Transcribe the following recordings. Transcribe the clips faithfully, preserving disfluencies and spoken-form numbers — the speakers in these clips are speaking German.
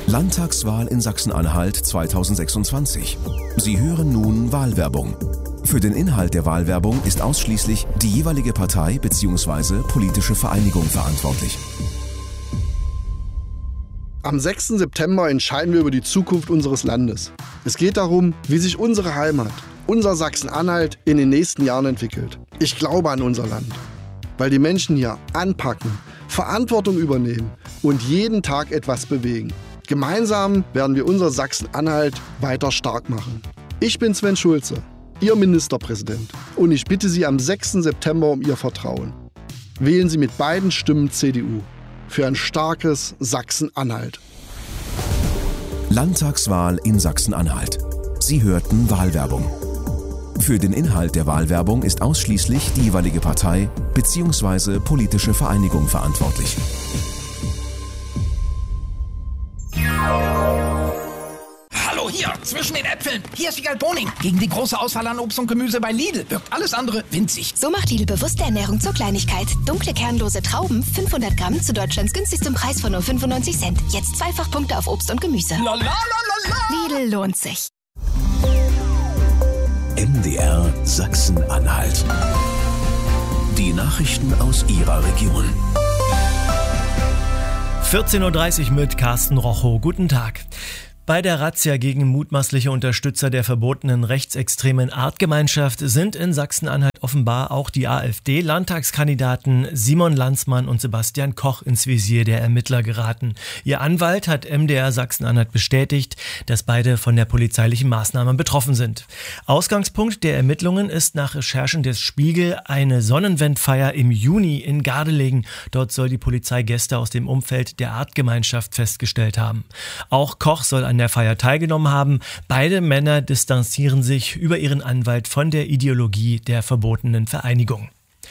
Landtagswahl in Sachsen-Anhalt zweitausendsechsundzwanzig. Sie hören nun Wahlwerbung. Für den Inhalt der Wahlwerbung ist ausschließlich die jeweilige Partei bzw. politische Vereinigung verantwortlich. Am sechsten September entscheiden wir über die Zukunft unseres Landes. Es geht darum, wie sich unsere Heimat, unser Sachsen-Anhalt, in den nächsten Jahren entwickelt. Ich glaube an unser Land, weil die Menschen hier anpacken, Verantwortung übernehmen und jeden Tag etwas bewegen. Gemeinsam werden wir unser Sachsen-Anhalt weiter stark machen. Ich bin Sven Schulze, Ihr Ministerpräsident, und ich bitte Sie am sechsten September um Ihr Vertrauen. Wählen Sie mit beiden Stimmen C D U für ein starkes Sachsen-Anhalt. Landtagswahl in Sachsen-Anhalt. Sie hörten Wahlwerbung. Für den Inhalt der Wahlwerbung ist ausschließlich die jeweilige Partei bzw. politische Vereinigung verantwortlich. Hallo, hier, zwischen den Äpfeln. Hier ist Wiegald Boning. Gegen die große Auswahl an Obst und Gemüse bei Lidl wirkt alles andere winzig. So macht Lidl bewusste Ernährung zur Kleinigkeit. Dunkle, kernlose Trauben, fünfhundert Gramm zu Deutschlands günstigstem Preis von nur fünfundneunzig Cent. Jetzt zweifach Punkte auf Obst und Gemüse. La, la, la, la, la. Lidl lohnt sich. M D R Sachsen-Anhalt. Die Nachrichten aus Ihrer Region. vierzehn Uhr dreißig mit Carsten Rochow. Guten Tag. Bei der Razzia gegen mutmaßliche Unterstützer der verbotenen rechtsextremen Artgemeinschaft sind in Sachsen-Anhalt offenbar auch die AfD-Landtagskandidaten Simon Landsmann und Sebastian Koch ins Visier der Ermittler geraten. Ihr Anwalt hat M D R Sachsen-Anhalt bestätigt, dass beide von der polizeilichen Maßnahme betroffen sind. Ausgangspunkt der Ermittlungen ist nach Recherchen des Spiegel eine Sonnenwendfeier im Juni in Gardelegen. Dort soll die Polizei Gäste aus dem Umfeld der Artgemeinschaft festgestellt haben. Auch Koch soll an der Feier teilgenommen haben. Beide Männer distanzieren sich über ihren Anwalt von der Ideologie der verbotenen Vereinigung.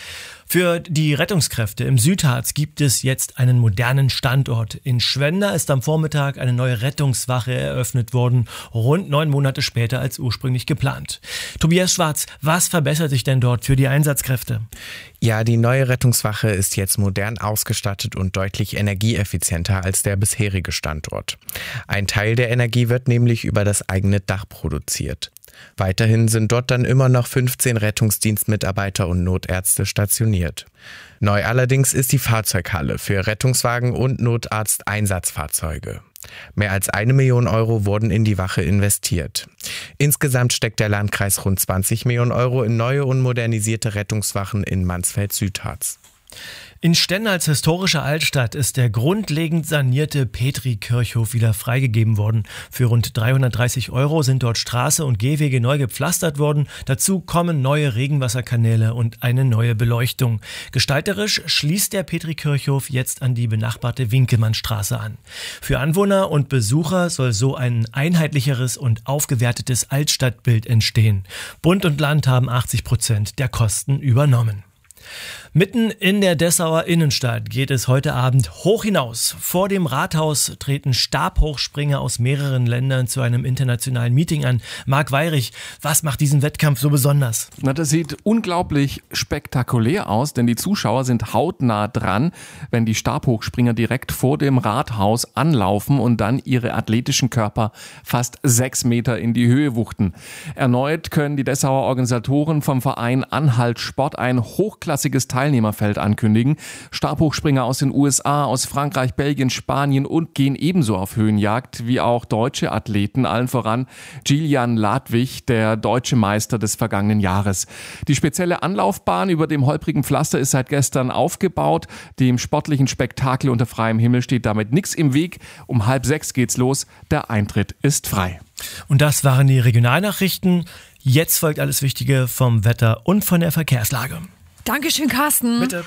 Für die Rettungskräfte im Südharz gibt es jetzt einen modernen Standort. In Schwenda ist am Vormittag eine neue Rettungswache eröffnet worden, rund neun Monate später als ursprünglich geplant. Tobias Schwarz, was verbessert sich denn dort für die Einsatzkräfte? Ja, die neue Rettungswache ist jetzt modern ausgestattet und deutlich energieeffizienter als der bisherige Standort. Ein Teil der Energie wird nämlich über das eigene Dach produziert. Weiterhin sind dort dann immer noch fünfzehn Rettungsdienstmitarbeiter und Notärzte stationiert. Neu allerdings ist die Fahrzeughalle für Rettungswagen und Notarzt-Einsatzfahrzeuge. Mehr als eine Million Euro wurden in die Wache investiert. Insgesamt steckt der Landkreis rund zwanzig Millionen Euro in neue und modernisierte Rettungswachen in Mansfeld-Südharz. In Stenne als historische Altstadt ist der grundlegend sanierte Petri-Kirchhof wieder freigegeben worden. Für rund dreihundertdreißig Euro sind dort Straße und Gehwege neu gepflastert worden. Dazu kommen neue Regenwasserkanäle und eine neue Beleuchtung. Gestalterisch schließt der Petri-Kirchhof jetzt an die benachbarte Winkelmannstraße an. Für Anwohner und Besucher soll so ein einheitlicheres und aufgewertetes Altstadtbild entstehen. Bund und Land haben achtzig Prozent der Kosten übernommen. Mitten in der Dessauer Innenstadt geht es heute Abend hoch hinaus. Vor dem Rathaus treten Stabhochspringer aus mehreren Ländern zu einem internationalen Meeting an. Marc Weyrich, was macht diesen Wettkampf so besonders? Na, das sieht unglaublich spektakulär aus, denn die Zuschauer sind hautnah dran, wenn die Stabhochspringer direkt vor dem Rathaus anlaufen und dann ihre athletischen Körper fast sechs Meter in die Höhe wuchten. Erneut können die Dessauer Organisatoren vom Verein Anhalt Sport ein hochklassiges Teilnehmerfeld ankündigen. Stabhochspringer aus den U S A, aus Frankreich, Belgien, Spanien und gehen ebenso auf Höhenjagd wie auch deutsche Athleten, allen voran Gillian Ladwig, der deutsche Meister des vergangenen Jahres. Die spezielle Anlaufbahn über dem holprigen Pflaster ist seit gestern aufgebaut. Dem sportlichen Spektakel unter freiem Himmel steht damit nichts im Weg. Um halb sechs geht's los. Der Eintritt ist frei. Und das waren die Regionalnachrichten. Jetzt folgt alles Wichtige vom Wetter und von der Verkehrslage. Dankeschön, Carsten. Bitte.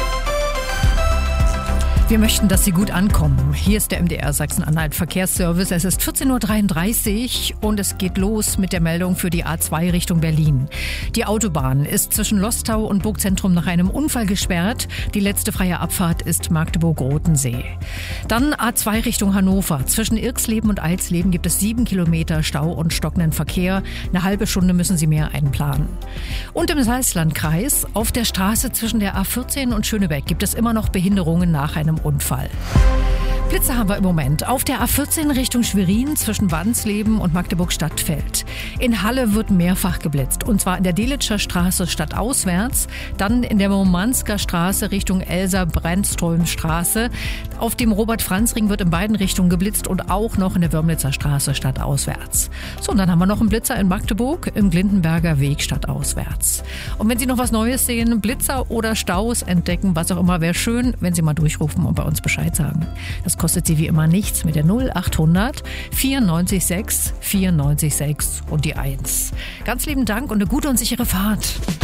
Wir möchten, dass Sie gut ankommen. Hier ist der M D R Sachsen-Anhalt Verkehrsservice. Es ist vierzehn Uhr dreiunddreißig und es geht los mit der Meldung für die A zwei Richtung Berlin. Die Autobahn ist zwischen Lostau und Burgzentrum nach einem Unfall gesperrt. Die letzte freie Abfahrt ist Magdeburg-Rotensee. Dann A zwei Richtung Hannover. Zwischen Irxleben und Eilsleben gibt es sieben Kilometer Stau und stockenden Verkehr. Eine halbe Stunde müssen Sie mehr einplanen. Und im Salzlandkreis auf der Straße zwischen der A vierzehn und Schönebeck gibt es immer noch Behinderungen nach einem Unfall. Blitze haben wir im Moment auf der A vierzehn Richtung Schwerin zwischen Wansleben und Magdeburg-Stadtfeld. In Halle wird mehrfach geblitzt und zwar in der Delitscher Straße stadtauswärts, dann in der Murmansker Straße Richtung Elsa-Brennström-Straße. Auf dem Robert-Franz-Ring wird in beiden Richtungen geblitzt und auch noch in der Würmlitzer Straße stadtauswärts. So, und dann haben wir noch einen Blitzer in Magdeburg im Glindenberger Weg stadtauswärts. Und wenn Sie noch was Neues sehen, Blitzer oder Staus entdecken, was auch immer, wäre schön, wenn Sie mal durchrufen und bei uns Bescheid sagen. Das kostet Sie wie immer nichts mit der null achthundert vierundneunzig sechs vierundneunzig sechs und die eins. Ganz lieben Dank und eine gute und sichere Fahrt.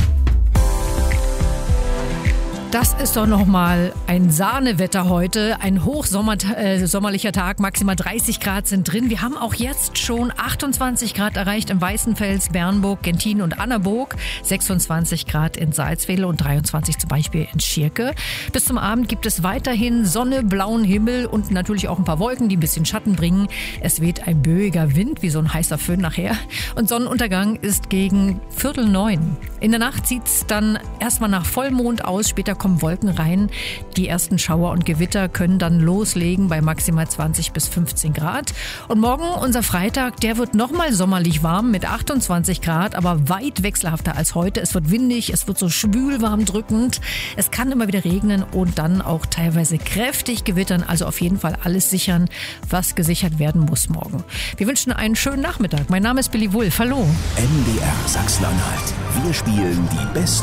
Das ist doch nochmal ein Sahnewetter heute. Ein hochsommerlicher Tag, maximal dreißig Grad sind drin. Wir haben auch jetzt schon achtundzwanzig Grad erreicht in Weißenfels, Bernburg, Gentin und Annaburg. sechsundzwanzig Grad in Salzwedel und dreiundzwanzig zum Beispiel in Schierke. Bis zum Abend gibt es weiterhin Sonne, blauen Himmel und natürlich auch ein paar Wolken, die ein bisschen Schatten bringen. Es weht ein böiger Wind, wie so ein heißer Föhn nachher. Und Sonnenuntergang ist gegen Viertel neun. In der Nacht sieht es dann erstmal nach Vollmond aus, später kommen Wolken rein. Die ersten Schauer und Gewitter können dann loslegen bei maximal zwanzig bis fünfzehn Grad. Und morgen, unser Freitag, der wird nochmal sommerlich warm mit achtundzwanzig Grad, aber weit wechselhafter als heute. Es wird windig, es wird so schwülwarm drückend. Es kann immer wieder regnen und dann auch teilweise kräftig gewittern. Also auf jeden Fall alles sichern, was gesichert werden muss morgen. Wir wünschen einen schönen Nachmittag. Mein Name ist Billy Wulff. Hallo. M D R Sachsen-Anhalt. Wir spielen die besten